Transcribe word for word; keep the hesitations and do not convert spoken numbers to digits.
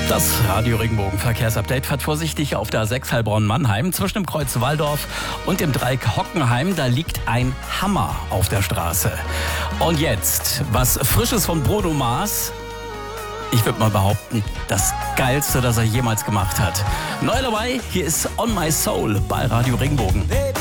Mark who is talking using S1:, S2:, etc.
S1: Das Radio Regenbogen Verkehrsupdate fährt vorsichtig auf der A sechs Heilbronn-Mannheim. Zwischen dem Kreuz Walldorf und dem Dreieck Hockenheim, da liegt ein Hammer auf der Straße. Und jetzt was Frisches von Bruno Mars. Ich würde mal behaupten, das Geilste, das er jemals gemacht hat. Neu dabei, hier ist On My Soul bei Radio Regenbogen.